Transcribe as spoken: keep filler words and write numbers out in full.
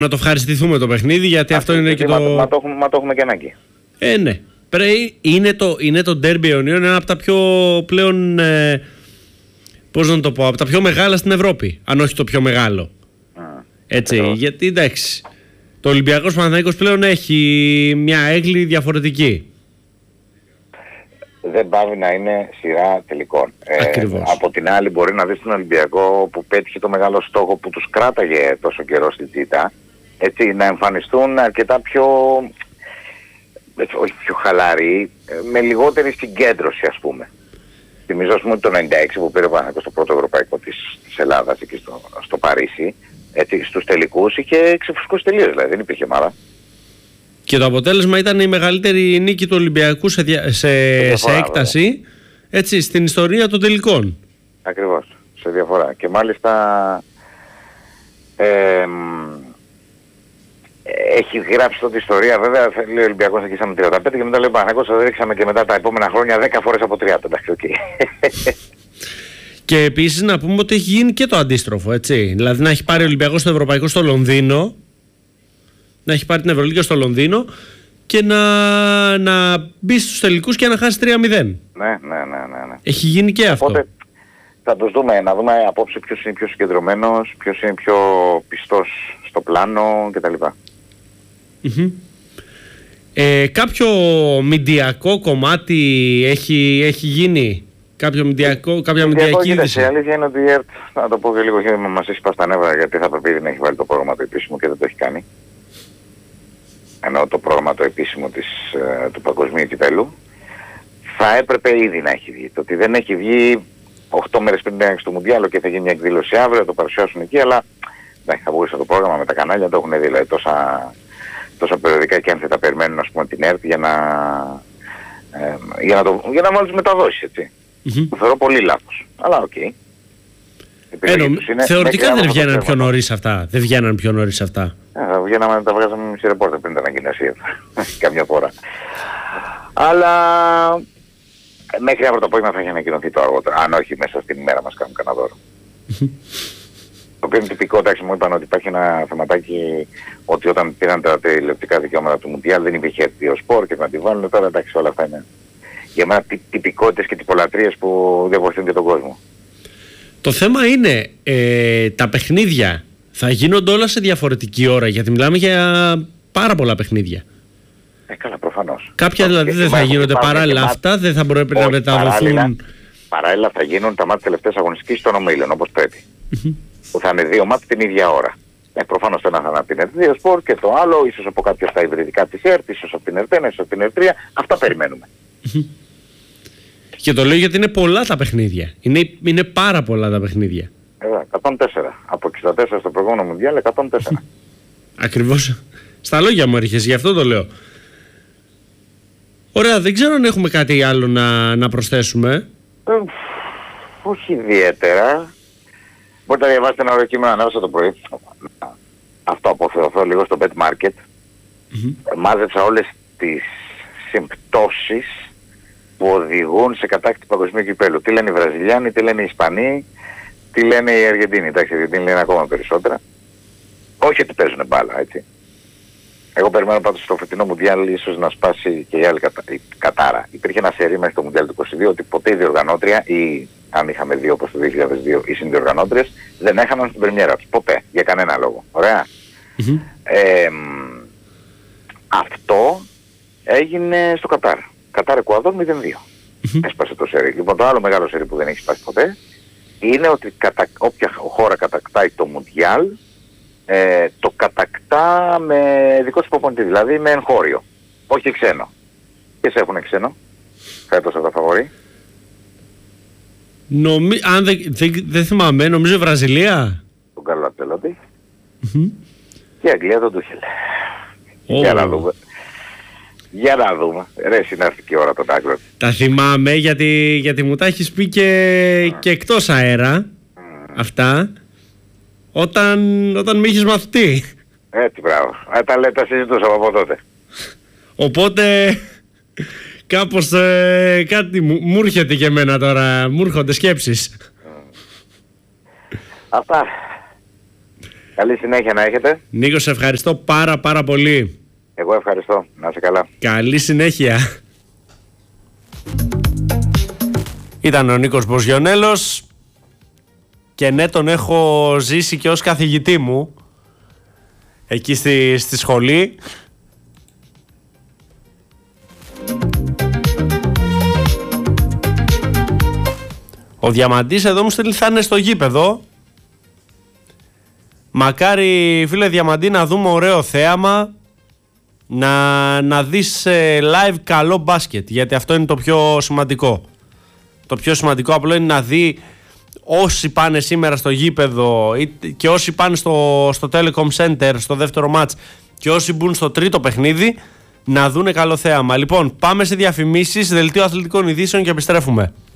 να το ευχαριστηθούμε το παιχνίδι, γιατί αυτό, αυτό είναι και το... Μα το, έχουμε, μα το έχουμε και ανάγκη. Ε, ναι. Πρέπει, είναι το, είναι το Derby Ιωνίων, ένα από τα πιο πλέον, ε, πώς να το πω, από τα πιο μεγάλα στην Ευρώπη, αν όχι το πιο μεγάλο. Mm, Έτσι, ακριβώς. Γιατί εντάξει, το Ολυμπιακός Παναθηναϊκός πλέον έχει μια έγκλη διαφορετική. Δεν πάβει να είναι σειρά τελικών. Ε, από την άλλη μπορεί να δεις τον Ολυμπιακό που πέτυχε το μεγάλο στόχο που τους κράταγε τόσο καιρό στην τζίτα, έτσι, να εμφανιστούν αρκετά πιο, έτσι, όχι πιο χαλαροί, με λιγότερη συγκέντρωση ας πούμε. Θυμίζω ας πούμε το ενενήντα έξι που πήρε ο Παναθηναϊκός το πρώτο ευρωπαϊκό της, της Ελλάδας εκεί στο, στο Παρίσι, έτσι, στους τελικούς είχε ξεφουσκώσει τελείως, δηλαδή δεν υπήρχε μάρα. Και το αποτέλεσμα ήταν η μεγαλύτερη νίκη του Ολυμπιακού σε, δια... σε... διαφορά, σε έκταση, έτσι, στην ιστορία των τελικών. Ακριβώς, σε διαφορά. Και μάλιστα ε, έχει γράψει τότε ιστορία, βέβαια, λέει ο Ολυμπιακός νικήσαμε τριάντα πέντε και μετά λέει ο Παναθηναϊκός θα ρίξαμε και μετά τα επόμενα χρόνια δέκα φορές από τριάντα. Εντάξει, okay. Και επίσης να πούμε ότι έχει γίνει και το αντίστροφο, έτσι. Δηλαδή να έχει πάρει ο Ολυμπιακός στο Ευρωπαϊκό στο Λονδίνο, να έχει πάρει την Ευρωλίγκα στο Λονδίνο και να, να μπει στους τελικούς και να χάσει τρία μηδέν. Ναι, ναι, ναι, ναι, ναι. Έχει γίνει και αυτό. Οπότε θα τους δούμε, να δούμε απόψε ποιος είναι πιο συγκεντρωμένος, ποιος είναι πιο πιστός στο πλάνο κτλ. Mm-hmm. Ε, κάποιο μηντιακό κομμάτι έχει, έχει γίνει, κάποιο μηντιακό, κάποια μηντιακή είδηση. Η αλήθεια είναι ότι η ΕΡΤ, να το πω και λίγο, μας έχει σπάσει τα νεύρα γιατί θα πρέπει ήδη να έχει βάλει το πρόγραμμα το επίσημο και δεν το έχει κάνει. Ενώ το πρόγραμμα το επίσημο της, του Παγκοσμίου Κυπέλλου θα έπρεπε ήδη να έχει βγει. Το ότι δεν έχει βγει οκτώ μέρες πριν την στο Μουντιάλο και θα γίνει μια εκδήλωση αύριο, θα το παρουσιάσουν εκεί, αλλά εντάξει, θα βγει το πρόγραμμα με τα κανάλια, το έχουν δει δηλαδή, τόσα, τόσα περιοδικά και αν θα τα περιμένουν ας πούμε την ΕΡΤ για να, ε, για να, το, για να μόλις μεταδώσει, έτσι. Mm-hmm. Το θεωρώ πολύ λάθος, αλλά οκ. Okay. Ένω, θεωρητικά δεν βγαίναν πιο νωρίς αυτά. Δεν βγαίναν πιο νωρίς αυτά. Ε, βγαίναμε να τα βγάζαμε μισή ρεπόρτερ πριν την ανακοινασία. Καμιά φορά. Αλλά μέχρι αύριο το απόγευμα θα έχει ανακοινωθεί το αργότερο. Αν όχι μέσα στην ημέρα μας κάνουν κανένα δώρο. Το οποίο είναι τυπικό, εντάξει, μου είπαν ότι υπάρχει ένα θεματάκι ότι όταν πήραν τα τηλεοπτικά δικαιώματα του Μουντιάλ δεν υπήρχε ευθύο σπορ και να τη βάλουν. Τώρα εντάξει, όλα αυτά είναι για μένα τυπικότητες και τυπολατρίες που δεν βοηθούν και τον κόσμο. Το θέμα είναι ε, τα παιχνίδια θα γίνονται όλα σε διαφορετική ώρα, γιατί μιλάμε για πάρα πολλά παιχνίδια. Ε, καλά, προφανώς. Κάποια δηλαδή δεν θα γίνονται παράλληλα αυτά, δεν θα πρέπει να μεταδοθούν. Παράλληλα θα γίνουν τα μάτια τελευταίας αγωνιστικής των ομίλων, όπως πρέπει. Mm-hmm. Που θα είναι δύο μάτια την ίδια ώρα. Ε, προφανώς το ένα θα είναι από την ΕΡΤ δύο Sport και το άλλο, ίσως από κάποια στα υβριδικά της ΕΡΤ, ίσως από την ΕΡΤ ένα, ίσως από την ΕΡΤ τρία. Αυτά περιμένουμε. Mm-hmm. Και το λέω γιατί είναι πολλά τα παιχνίδια. Είναι, είναι πάρα πολλά τα παιχνίδια. Εδώ, εκατόν τέσσερα. Από εξήντα τέσσερα στο προηγούμενο Μουντιάλ, εκατόν τέσσερα. Ακριβώς. Στα λόγια μου έρχεσαι, γι' αυτό το λέω. Ωραία, δεν ξέρω αν έχουμε κάτι άλλο να, να προσθέσουμε. Ε, όχι ιδιαίτερα. Μπορείτε να διαβάσετε ένα ωραίο κείμενο, ανέβασα το πρωί. Αυτό αποθεωθώ λίγο στο Bet Market. Mm-hmm. Μάζεψα όλες τις συμπτώσεις που οδηγούν σε κατάκτηση παγκοσμίου κυπέλλου. Τι λένε οι Βραζιλιάνοι, τι λένε οι Ισπανοί, τι λένε οι Αργεντίνοι. Εντάξει, οι Αργεντίνοι λένε ακόμα περισσότερα. Όχι ότι παίζουν μπάλα, έτσι. Εγώ περιμένω πάντως στο φετινό Μουντιάλ ίσως να σπάσει και η άλλη κατα... η κατάρα. Υπήρχε ένα σερί μέχρι το Μουντιάλ του είκοσι δύο ότι ποτέ η διοργανώτρια ή αν είχαμε δύο όπως το δύο χιλιάδες δύο οι συνδιοργανώτριες δεν έχαναν στην πρεμιέρα τους. Ποτέ. Για κανένα λόγο. Ωραία. Mm-hmm. Ε, αυτό έγινε στο Κατάρ. Κατάρ Εκουαδόρ μηδέν δύο. Mm-hmm. Έσπασε το σερί. Λοιπόν, το άλλο μεγάλο σερί που δεν έχει σπάσει ποτέ είναι ότι κατα... όποια χώρα κατακτάει το Μουντιάλ ε, το κατακτά με δικό του προπονητή, δηλαδή με εγχώριο. Όχι ξένο. Ποιες έχουν ξένο φέτος από τα φαβορί? Νομι... Αν δεν δε, δε θυμάμαι, νομίζω Βραζιλία. Τον Κάρλο Αντσελότη. Mm-hmm. Και η Αγγλία τον Τούχελ. Oh. Για να δούμε. Για να δούμε. Ρε, συνάρθηκε η ώρα των Άγγλων. Τα θυμάμαι γιατί, γιατί μου τα έχεις πει και, mm. και εκτός αέρα. Mm. Αυτά. Όταν, όταν με είχες μαθητή. Έτσι, μπράβο. Ε, τα, τα συζητούσαμε από τότε. Οπότε κάπως ε, κάτι μου, μου έρχεται και εμένα τώρα. Μου έρχονται σκέψεις. Mm. Αυτά. Καλή συνέχεια να έχετε. Νίκο, σε ευχαριστώ πάρα πάρα πολύ. Εγώ ευχαριστώ. Να είσαι καλά. Καλή συνέχεια. Ήταν ο Νίκος Μποζιονέλος και ναι, τον έχω ζήσει και ως καθηγητή μου εκεί στη, στη σχολή. Ο Διαμαντής εδώ μου στείλει θα είναι στο γήπεδο. Μακάρι φίλε Διαμαντή να δούμε ωραίο θέαμα, να, να δεις live καλό μπάσκετ, γιατί αυτό είναι το πιο σημαντικό. Το πιο σημαντικό απλό είναι να δει όσοι πάνε σήμερα στο γήπεδο και όσοι πάνε στο, στο Telecom Center στο δεύτερο μάτς και όσοι μπουν στο τρίτο παιχνίδι να δούνε καλό θέαμα. Λοιπόν, πάμε σε διαφημίσεις, δελτίο αθλητικών ειδήσεων και επιστρέφουμε.